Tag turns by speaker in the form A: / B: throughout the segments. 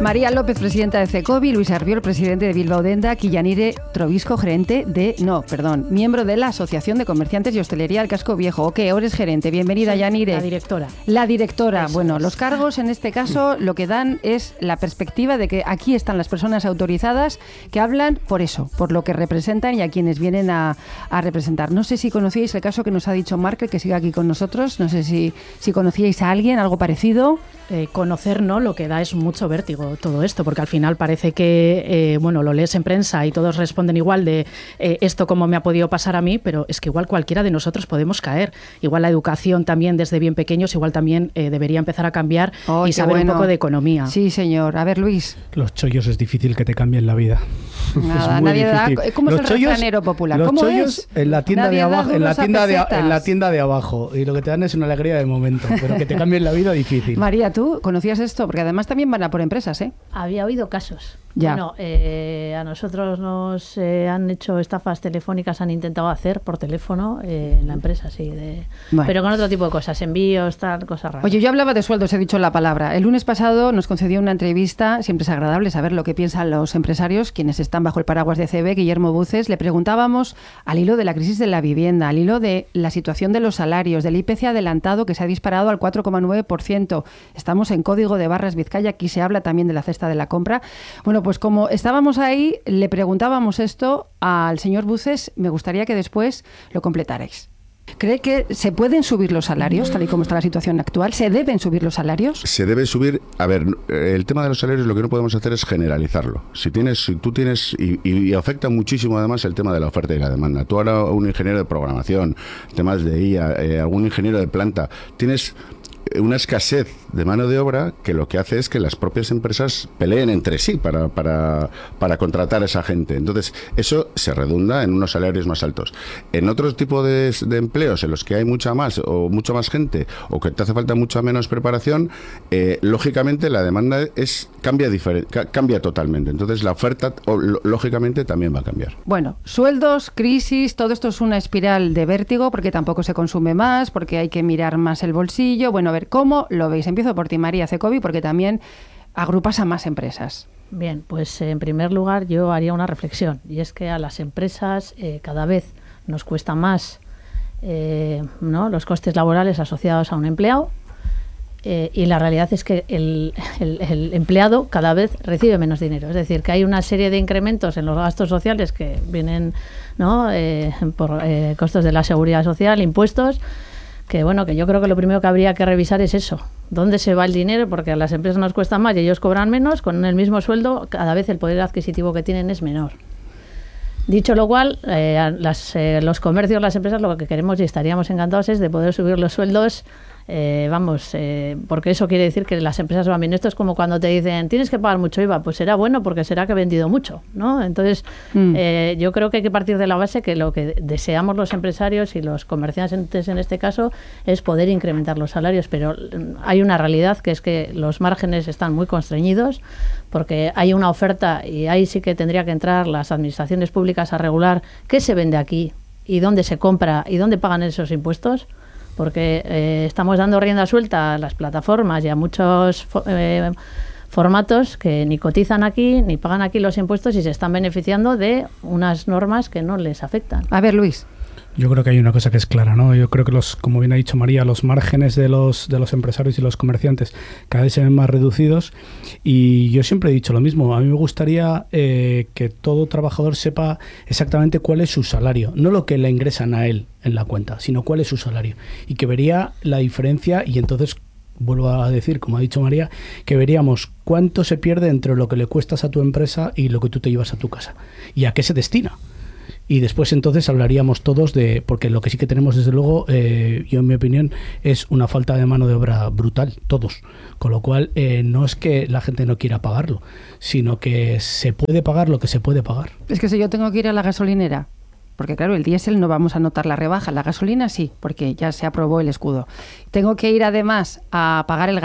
A: María López, presidenta de CECOBI, Luis Arbiol, presidente de Bilbao Denda, y Yanire Trobisco, miembro de la Asociación de Comerciantes y Hostelería del Casco Viejo. Ok, ahora es gerente. Bienvenida, sí, Yanire.
B: La directora.
A: La directora.
B: Eso
A: bueno,
B: es.
A: Los cargos en este caso lo que dan es la perspectiva de que aquí están las personas autorizadas que hablan por eso, por lo que representan y a quienes vienen a representar. No sé si conocíais el caso que nos ha dicho Markel, que sigue aquí con nosotros. No sé si conocíais a alguien, algo parecido.
B: Conocer, ¿no? Lo que da es mucho vértigo todo esto, porque al final parece que, lo lees en prensa y todos responden igual de esto como me ha podido pasar a mí, pero es que igual cualquiera de nosotros podemos caer. Igual la educación también desde bien pequeños, igual también debería empezar a cambiar y saber un poco de economía.
A: Sí, señor. A ver, Luis.
C: Los chollos es difícil que te cambien la vida.
A: Nada, nadie da. ¿Cómo es el refranero popular?
C: Los
A: ¿Cómo
C: chollos
A: es?
C: En la tienda
A: Nadie
C: de abajo,
A: da
C: en la
A: pesetas.
C: tienda de abajo, y lo que te dan es una alegría de momento, pero que te cambien la vida difícil.
A: María, ¿tú conocías esto? Porque además también van a por empresas, ¿eh?
D: Había oído casos.
A: Ya.
D: Bueno, a nosotros nos han hecho estafas telefónicas, han intentado hacer por teléfono en la empresa, sí.
A: Bueno.
D: Pero con otro tipo de cosas, envíos, tal, cosas raras.
A: Oye, yo hablaba de sueldos, he dicho la palabra. El lunes pasado nos concedió una entrevista, siempre es agradable saber lo que piensan los empresarios, quienes están bajo el paraguas de CB, Guillermo Buces. Le preguntábamos al hilo de la crisis de la vivienda, al hilo de la situación de los salarios, del IPC adelantado que se ha disparado al 4,9%. Estamos en código de barras Vizcaya, aquí se habla también de la cesta de la compra. Bueno, pues como estábamos ahí, le preguntábamos esto al señor Buces, me gustaría que después lo completarais. ¿Cree que se pueden subir los salarios, tal y como está la situación actual? ¿Se deben subir los salarios?
E: Se debe subir. A ver, el tema de los salarios lo que no podemos hacer es generalizarlo. Si tú tienes, y afecta muchísimo además el tema de la oferta y la demanda. Tú ahora, un ingeniero de programación, temas de IA, algún ingeniero de planta, tienes una escasez de mano de obra que lo que hace es que las propias empresas peleen entre sí para contratar a esa gente. Entonces, eso se redunda en unos salarios más altos. En otro tipo de empleos en los que hay mucha más gente o que te hace falta mucha menos preparación, lógicamente la demanda cambia totalmente. Entonces, la oferta lógicamente también va a cambiar.
A: Bueno, sueldos, crisis, todo esto es una espiral de vértigo porque tampoco se consume más, porque hay que mirar más el bolsillo. Bueno, a ver, ¿cómo lo veis? Empiezo por ti, María, CECOBI, porque también agrupas a más empresas.
D: Bien, pues en primer lugar yo haría una reflexión, y es que a las empresas cada vez nos cuesta más los costes laborales asociados a un empleado, y la realidad es que el empleado cada vez recibe menos dinero. Es decir, que hay una serie de incrementos en los gastos sociales que vienen por costos de la seguridad social, impuestos, que yo creo que lo primero que habría que revisar es eso. ¿Dónde se va el dinero? Porque a las empresas nos cuesta más y ellos cobran menos. Con el mismo sueldo, cada vez el poder adquisitivo que tienen es menor. Dicho lo cual, los comercios, las empresas, lo que queremos y estaríamos encantados es de poder subir los sueldos, porque eso quiere decir que las empresas van bien. Esto es como cuando te dicen, tienes que pagar mucho IVA, pues será bueno porque será que he vendido mucho, ¿no? Entonces, yo creo que hay que partir de la base que lo que deseamos los empresarios y los comerciantes en este caso es poder incrementar los salarios, pero hay una realidad que es que los márgenes están muy constreñidos porque hay una oferta y ahí sí que tendría que entrar las administraciones públicas a regular qué se vende aquí y dónde se compra y dónde pagan esos impuestos, porque estamos dando rienda suelta a las plataformas y a muchos formatos que ni cotizan aquí ni pagan aquí los impuestos y se están beneficiando de unas normas que no les afectan.
A: A ver, Luis.
C: Yo creo que hay una cosa que es clara, ¿no? Yo creo que como bien ha dicho María, los márgenes de los empresarios y los comerciantes cada vez se ven más reducidos, y yo siempre he dicho lo mismo. A mí me gustaría que todo trabajador sepa exactamente cuál es su salario, no lo que le ingresan a él en la cuenta, sino cuál es su salario, y que vería la diferencia, y entonces vuelvo a decir, como ha dicho María, que veríamos cuánto se pierde entre lo que le cuestas a tu empresa y lo que tú te llevas a tu casa, y a qué se destina. Y después entonces hablaríamos todos porque lo que sí que tenemos desde luego, yo en mi opinión, es una falta de mano de obra brutal, todos. Con lo cual no es que la gente no quiera pagarlo, sino que se puede pagar lo que se puede pagar.
A: Es que si yo tengo que ir a la gasolinera, porque claro, el diésel no vamos a notar la rebaja, la gasolina sí, porque ya se aprobó el escudo. Tengo que ir además a pagar el gas,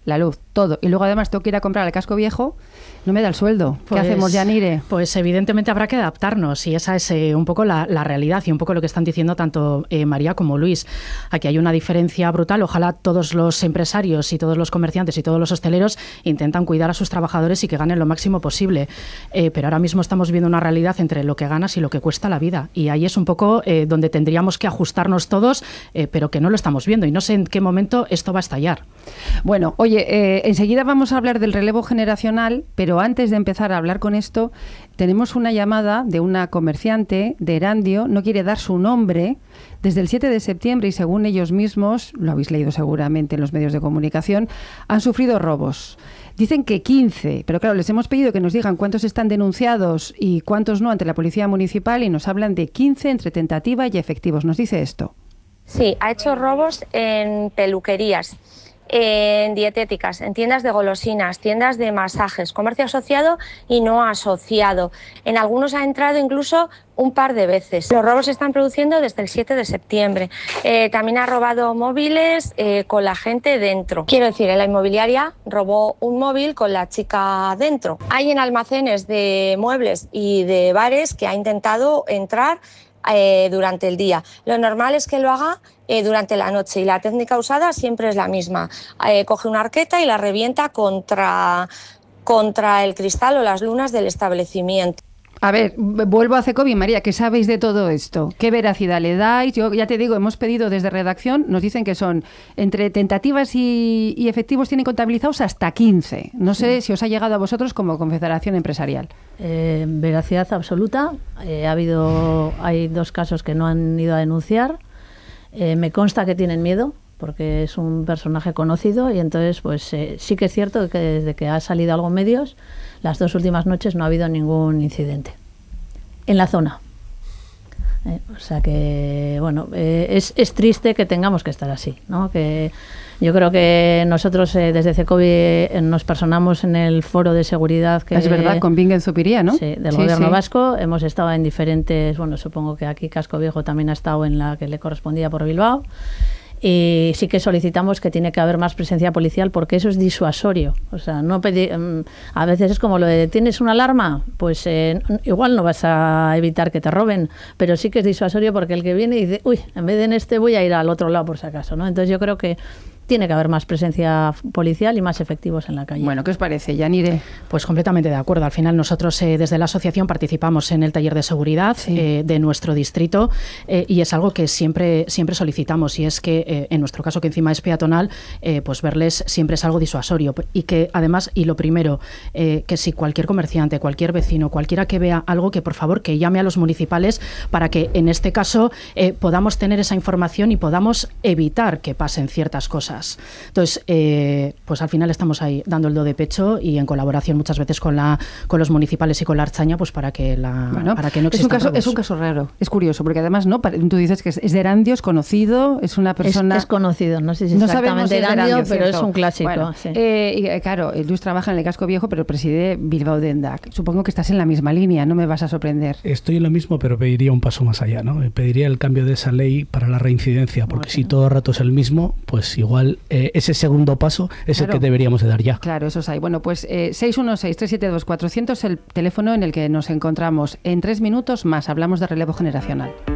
A: la luz, todo. Y luego además tengo que ir a comprar el casco viejo, no me da el sueldo. ¿Qué hacemos, Yanire?
B: Pues evidentemente habrá que adaptarnos y esa es un poco la realidad y un poco lo que están diciendo tanto María como Luis. Aquí hay una diferencia brutal. Ojalá todos los empresarios y todos los comerciantes y todos los hosteleros intentan cuidar a sus trabajadores y que ganen lo máximo posible. Pero ahora mismo estamos viendo una realidad entre lo que ganas y lo que cuesta la vida. Y ahí es un poco donde tendríamos que ajustarnos todos, pero que no lo estamos viendo y no sé en qué momento esto va a estallar.
A: Bueno, oye, enseguida vamos a hablar del relevo generacional, pero antes de empezar a hablar con esto, tenemos una llamada de una comerciante de Erandio, no quiere dar su nombre, desde el 7 de septiembre y según ellos mismos, lo habéis leído seguramente en los medios de comunicación, han sufrido robos. Dicen que 15, pero claro, les hemos pedido que nos digan cuántos están denunciados y cuántos no ante la Policía Municipal y nos hablan de 15 entre tentativa y efectivos. Nos dice esto.
F: Sí, ha hecho robos en peluquerías, en dietéticas, en tiendas de golosinas, tiendas de masajes, comercio asociado y no asociado. En algunos ha entrado incluso un par de veces. Los robos se están produciendo desde el 7 de septiembre. También ha robado móviles con la gente dentro. Quiero decir, en la inmobiliaria robó un móvil con la chica dentro. Hay en almacenes de muebles y de bares que ha intentado entrar durante el día. Lo normal es que lo haga durante la noche y la técnica usada siempre es la misma. Coge una arqueta y la revienta contra el cristal o las lunas del establecimiento.
A: A ver, vuelvo a Cecovi. María, ¿qué sabéis de todo esto? ¿Qué veracidad le dais? Yo ya te digo, hemos pedido desde redacción, nos dicen que son entre tentativas y efectivos tienen contabilizados hasta 15. No sé si os ha llegado a vosotros como Confederación Empresarial.
D: Veracidad absoluta. Hay 2 casos que no han ido a denunciar. Me consta que tienen miedo porque es un personaje conocido y entonces pues sí que es cierto que desde que ha salido algo en medios, las 2 últimas noches no ha habido ningún incidente en la zona. O sea que, bueno, es triste que tengamos que estar así, ¿no? Que yo creo que nosotros desde Cecovi nos personamos en el foro de seguridad que
A: es verdad, con Bingen Zupiría, ¿no?
D: Sí, del gobierno vasco. Hemos estado en diferentes, bueno, supongo que aquí Casco Viejo también ha estado en la que le correspondía por Bilbao. Y sí que solicitamos que tiene que haber más presencia policial porque eso es disuasorio. O sea, no a veces es como lo de ¿tienes una alarma? Pues igual no vas a evitar que te roben, pero sí que es disuasorio porque el que viene y dice, uy, en vez de en este voy a ir al otro lado por si acaso, ¿no? Entonces yo creo que tiene que haber más presencia policial y más efectivos en la calle.
A: Bueno, ¿qué os parece, Yanire?
B: Pues completamente de acuerdo. Al final nosotros desde la asociación participamos en el taller de seguridad de nuestro distrito y es algo que siempre solicitamos y es que en nuestro caso que encima es peatonal, pues verles siempre es algo disuasorio y que además, y lo primero, que si cualquier comerciante, cualquier vecino, cualquiera que vea algo, que por favor que llame a los municipales para que en este caso podamos tener esa información y podamos evitar que pasen ciertas cosas. Entonces, pues al final estamos ahí dando el do de pecho y en colaboración muchas veces con los municipales y con la Ertzaintza, pues para que no existan robos.
A: Es un caso raro, es curioso, porque además no tú dices que es de Erandio, es conocido, es una persona...
D: Es conocido, no sé si es exactamente Erandio, pero es un clásico.
A: Bueno,
D: sí.
A: Y claro, Luis trabaja en el Casco Viejo, pero preside Bilbao Dendak. Supongo que estás en la misma línea, no me vas a sorprender.
C: Estoy en lo mismo, pero pediría un paso más allá, ¿no? Pediría el cambio de esa ley para la reincidencia, porque si todo el rato es el mismo, pues igual ese segundo paso es el que deberíamos de dar ya.
A: Claro, esos hay. Bueno, pues 616-372-400 es el teléfono en el que nos encontramos. En 3 minutos más hablamos de relevo generacional.